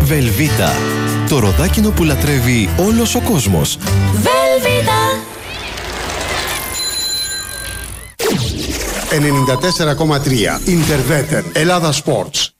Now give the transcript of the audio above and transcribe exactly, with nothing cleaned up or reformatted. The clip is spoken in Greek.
Velveeta. Το ροδάκινο που λατρεύει όλος ο κόσμος. Velveeta. ενενήντα τέσσερα κόμμα τρία Interveter Ελλάδα Sports.